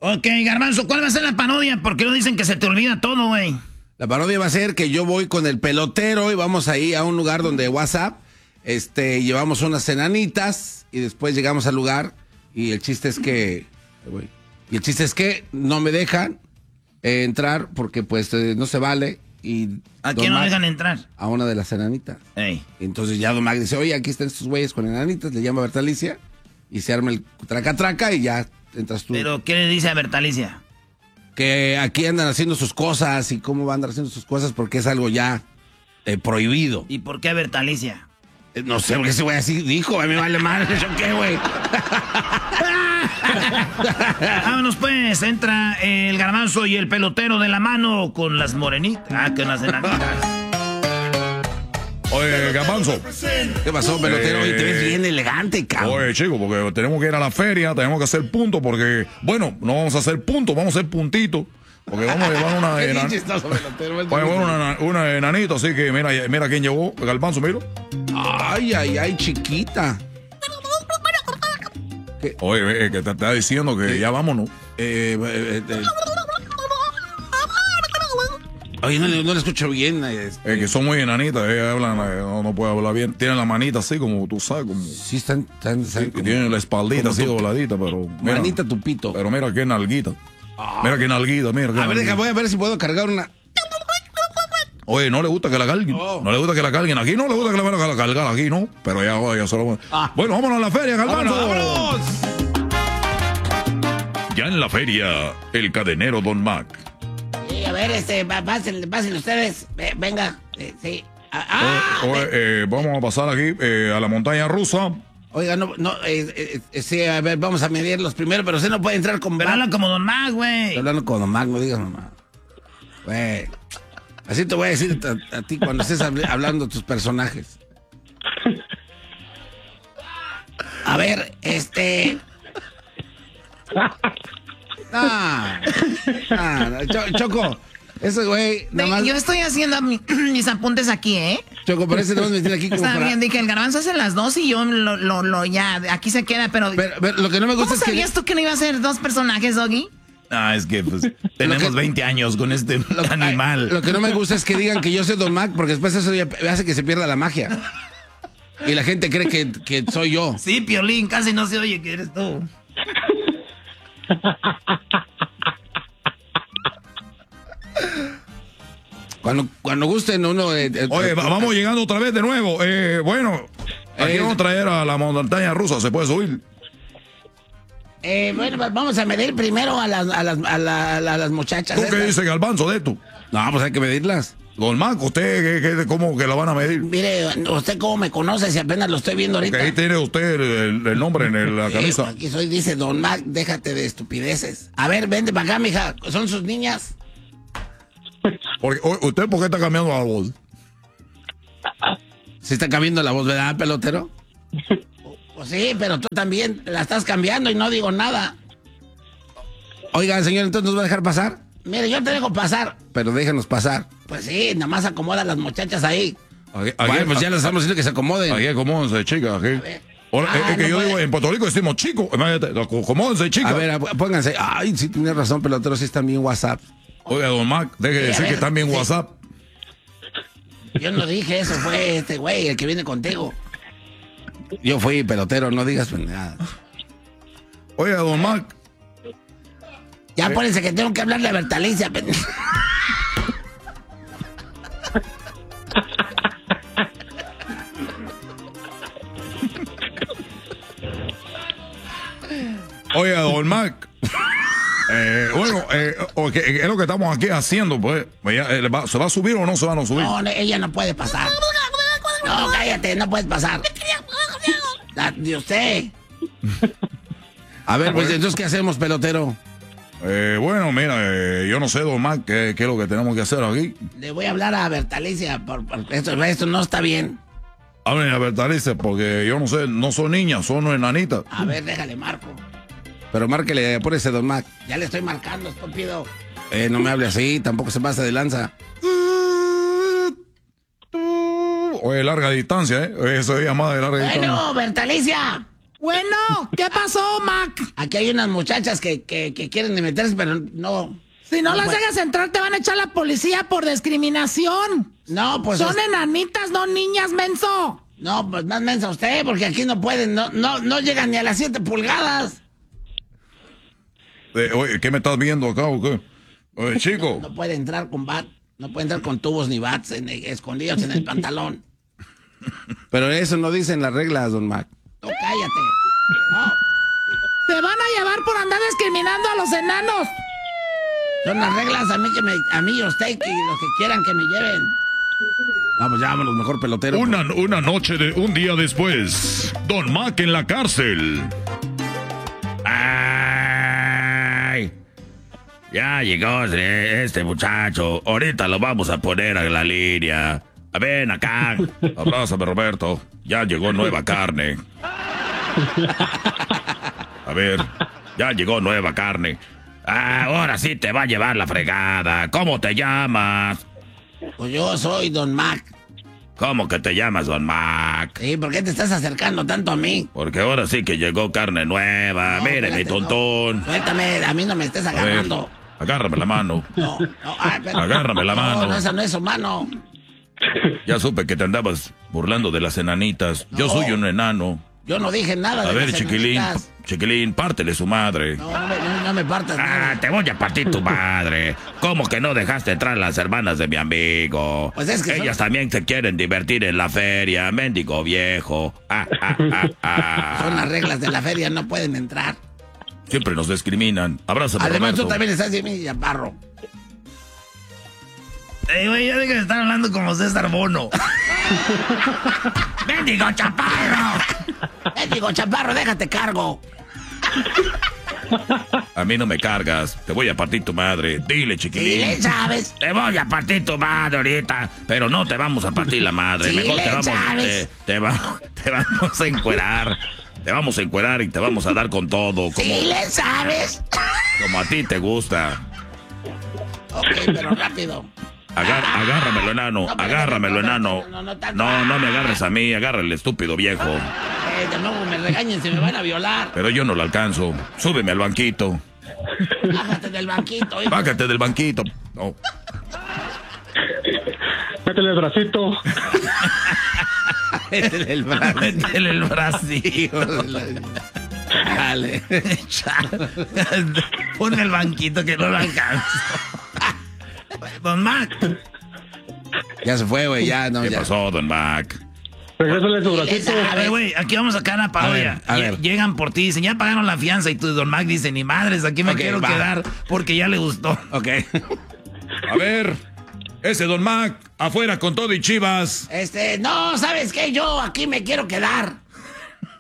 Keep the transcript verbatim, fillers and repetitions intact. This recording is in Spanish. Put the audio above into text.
Ok, Garbanzo, ¿cuál va a ser la parodia? Porque no dicen que se te olvida todo, güey. La parodia va a ser que yo voy con el pelotero y vamos ahí a un lugar donde WhatsApp, este, llevamos unas enanitas y después llegamos al lugar y el chiste es que, y el chiste es que no me dejan eh, entrar porque pues eh, no se vale. Y ¿a quién no dejan entrar? A una de las enanitas. Ey. Entonces ya Don Mac dice, oye, aquí están estos güeyes con enanitas, le llama a Bertalicia y se arma el traca-traca y ya entras tú. ¿Pero qué le dice a Bertalicia? Que aquí andan haciendo sus cosas y cómo van a andar haciendo sus cosas porque es algo ya eh, prohibido. ¿Y por qué a Bertalicia? Eh, no sé, porque ese güey así dijo, a mí me vale mal, ¿yo qué, güey? Vámonos pues, entra el Garbanzo y el pelotero de la mano con las morenitas, ah, con las enanitas. Oye, Garbanzo. ¿Qué pasó, pelotero? Oye, te ves bien elegante, cabrón. Oye, chico, porque tenemos que ir a la feria, tenemos que hacer puntos, porque, bueno, no vamos a hacer puntos, vamos a hacer puntitos. Porque vamos a llevar una enanita. Vamos a llevar una, una enanita, así que mira, mira quién llevó, el Garbanzo, mira. Ay, ay, ay, chiquita. ¿Qué? Oye, eh, que te está diciendo que ¿qué? Ya vámonos. Eh, eh, eh, Oye, no, no le escucho bien. Este... Es que son muy enanitas, ellas hablan, eh, no, no puede hablar bien. Tienen la manita así como tú sabes, como. Sí, están. están, están sí, como, tienen la espaldita así tu, dobladita, pero. Mira, manita tupito. Pero mira qué nalguita. Ah. Mira qué nalguita, mira. Qué a ver, deja, voy a ver si puedo cargar una. Oye, no le gusta que la carguen. Oh. No le gusta que la carguen. Aquí no le gusta que la vayan a cargar, aquí no. Pero ya, ya solo. Ah. Bueno, vámonos a la feria, Garbanzo. ¡Vámonos! Ya en la feria, el cadenero Don Mac. Sí, a ver, este, pasen, pasen ustedes. Venga, sí. Ah, oye, oye, eh, vamos a pasar aquí eh, a la montaña rusa. Oiga, no, no, eh, eh, sí, a ver, vamos a medirlos primero, pero usted no puede entrar con... Pero habla como Don Mac, güey. Estoy hablando como Don Mac, no digas mamá. Güey, así te voy a decir a, a ti cuando estés hablando de tus personajes. A ver, este... Ah, ah, Choco, ese güey... Nada más... Yo estoy haciendo mi, mis apuntes aquí, ¿eh? Choco, pero ese no me tiene aquí como Está para... bien, dije, el Garbanzo hace las dos y yo lo, lo, lo ya, aquí se queda, pero... Pero, pero lo que no me gusta ¿Cómo es que... ¿Cómo sabías tú que no iba a ser dos personajes, Doggy? Ah, es que pues tenemos que, veinte años con este lo, animal. Lo que no me gusta es que digan que yo soy Don Mac, porque después eso ya hace que se pierda la magia. Y la gente cree que, que soy yo. Sí, Piolín, casi no se oye que eres tú. Cuando, cuando gusten uno... Eh, eh, Oye, vamos llegando otra vez de nuevo. Eh, bueno, aquí eh, vamos a traer a la montaña rusa, ¿se puede subir? Eh, bueno, vamos a medir primero a las, a las, a la, a las muchachas. ¿Tú qué dices, Garbanzo, de esto? No, pues hay que medirlas. Don Mac, ¿usted qué, qué, cómo que la van a medir? Mire, ¿usted cómo me conoce si apenas lo estoy viendo ahorita? Porque ahí tiene usted el, el nombre en la camisa. Sí, aquí soy, dice Don Mac, déjate de estupideces. A ver, vente para acá, mija. ¿Son sus niñas? Porque, ¿usted por qué está cambiando la voz? ¿Se está cambiando la voz, verdad, pelotero? Pues sí, pero tú también la estás cambiando y no digo nada. Oiga, señor, ¿entonces nos va a dejar pasar? Mire, yo te dejo pasar. Pero déjanos pasar. Pues sí, nada más acomoda a las muchachas ahí. Aquí, aquí, bueno, pues ya les estamos diciendo que se acomoden. Aquí acomódense, chicas, aquí. Ahora, ah, es que no yo puede. digo, en Puerto Rico decimos chicos, acomódense, chicas. A ver, pónganse. Ay, sí, tienes razón, pelotero, sí están bien WhatsApp. Oiga, Don Mac, deje de decir ver, que están bien sí. WhatsApp. Yo no dije eso, fue este güey, el que viene contigo. Yo fui pelotero, no digas nada. Oiga, Don Mac. Ya pónganse que tengo que hablarle a Bertalicia. Oiga, Don Mac. Eh, bueno, eh, okay, es lo que estamos aquí haciendo, pues. ¿Se va a subir o no se van a subir? No, no, ella no puede pasar. No, cállate, no puedes pasar. La, de usted. A ver, pues, entonces, ¿qué hacemos, pelotero? Eh, bueno, mira, eh, yo no sé, Don Mac, ¿qué, qué es lo que tenemos que hacer aquí? Le voy a hablar a Bertalicia, por, por esto, esto no está bien. Hablen a Bertalicia, porque yo no sé, no son niñas, son enanitas. A ver, déjale, marco. Pero márquele, apúrese, Don Mac. Ya le estoy marcando, estúpido. Eh, no me hable así, tampoco se pasa de lanza. Oye, larga distancia, ¿eh? Eso es llamada de larga bueno, distancia. Bueno, Bertalicia. Bueno, ¿qué pasó, Mac? Aquí hay unas muchachas que, que, que quieren meterse, pero no... Si no, no las puede. dejas entrar, te van a echar la policía por discriminación. No, pues... Son es- enanitas, no niñas, menso. No, pues más mensa usted, porque aquí no pueden, no, no, no llegan ni a las siete pulgadas. Eh, oye, ¿qué me estás viendo acá o qué? Oye, chico. No puede entrar con bat, no puede entrar con tubos ni bats en- escondidos en el pantalón. Pero eso no dicen las reglas, don Mac. No, cállate. No, Te van a llevar por andar discriminando a los enanos. son las reglas a mí que me, a mí y a usted y los que quieran que me lleven. Vamos, ya vámonos, mejor pelotero. Una, una noche de un día después, Don Mac en la cárcel. Ay, ya llegó este muchacho. Ahorita lo vamos a poner a la línea. Ven acá. Abrázame, Roberto. Ya llegó nueva carne. A ver, ya llegó nueva carne. Ah, ahora sí te va a llevar la fregada. ¿Cómo te llamas? Pues yo soy Don Mac. ¿Cómo que te llamas, Don Mac? Sí, ¿por qué te estás acercando tanto a mí? Porque ahora sí que llegó carne nueva. No, Mire, mi espérate, no. tontón. Suéltame, a mí no me estés A ver, agarrando. agárrame la mano. No, no, ay, pero- Agárrame la mano. No, no, esa no es su mano. Ya supe que te andabas burlando de las enanitas. Yo No. soy un enano. Yo no dije nada A de ver, las chiquilín, enanitas. chiquilín, pártele su madre. No, no me, no, no me partas Ah, nada. te voy a partir tu madre. ¿Cómo que no dejaste entrar las hermanas de mi amigo? Pues es que Ellas son- también se quieren divertir en la feria, mendigo viejo. Ah, ah, ah, ah. Son las reglas de la feria, no pueden entrar. Siempre nos discriminan. Abrázame, Además, Roberto. tú también estás de mi chaparro. Ey, güey, ya deja de estar hablando como César Bono. ¡Mendigo chaparro! Eh, digo, chaparro, déjate cargo. A mí no me cargas. Te voy a partir tu madre. Dile, Sí, chiquilín. le sabes. Te voy a partir tu madre ahorita, pero no te vamos a partir la madre. Sí, Mejor te le vamos, sabes. te, te vamos, te vamos a encuerar. Te vamos a encuerar y te vamos a dar con todo, como, Sí, le sabes. como a ti te gusta. Ok, pero rápido. Agar- agárramelo, enano, No, pero- agárramelo, no, enano. no, no, no tanto. No, no me agarres a mí, agarra el estúpido viejo. Eh, de nuevo me regañen si me van a violar. Pero yo no lo alcanzo. Súbeme al banquito. Bájate del banquito, hijo. Bájate del banquito. No. Métele el bracito. Métele el brazo. Métele el bracito. Dale. Ponme el banquito que no lo alcanzo. Don Mac. Ya se fue, güey, ya, no, ¿Qué ya. pasó, Don Mac? Regrésale su bracito. A ver, güey, aquí vamos a sacar una parodia. A ver, a Lle- ver. Llegan por ti, dicen, ya pagaron la fianza. Y tú, Don Mac, dice, ni madres, aquí me Ok, quiero va. quedar porque ya le gustó. Ok. A ver, ese Don Mac, afuera con todo y chivas. Este, no, ¿sabes qué? Yo aquí me quiero quedar.